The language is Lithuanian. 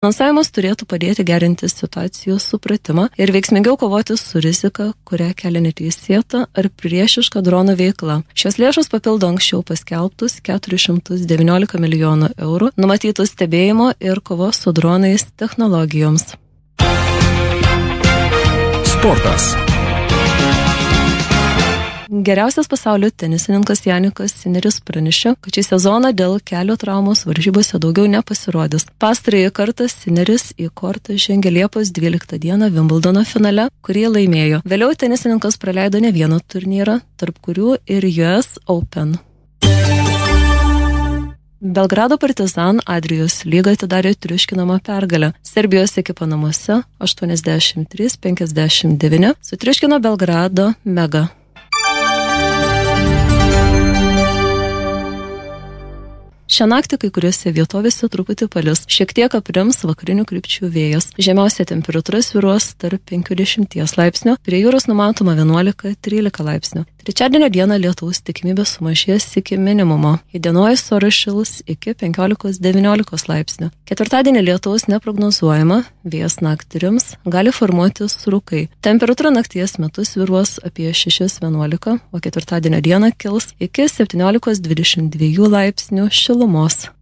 Finansavimas turėtų padėti gerinti situacijos supratimą ir veiksmingiau kovoti su rizika, kurią kelia neteisėta ar priešiška dronų veikla. Šios lėšos papildo anksčiau paskelbtus 419 milijonų eurų numatytus stebėjimo ir kovos su dronais technologijoms. Sportas. Geriausias pasaulio tenisininkas Janikas Sineris pranešė, kad šį sezoną dėl kelio traumos varžybose daugiau nepasirodys. Pastarąjį kartą Sineris į kortą žengė Liepos 12 dieną Wimbledono finale, kurį laimėjo. Vėliau tenisininkas praleido ne vieną turnyrą, tarp kurių ir US Open. Belgrado Partizan Adrijos lyga atidarė triuškinamą pergalę. Serbijos ekipa namuose 83-59 sutriuškino Belgrado Mega. Šią naktį kai kuriuose vietovėse truputį palis. Šiek tiek aprims vakarinių krypčių vėjas. Žemiausia temperatūra svyruos tarp 50 laipsnių, prie jūros numatoma 11-13 laipsnių. Trečiadienio dieną lietaus tikimybė sumažės iki minimumo. Įdienojus oras šils iki 15-19 laipsnių. Ketvirtadienį lietaus neprognozuojama, vėjas naktį rims, gali formuotis rūkai. Temperatūra nakties metu svyruos apie 6-11, o ketvirtadienio dieną kils iki 17-22 laipsnių šilumos.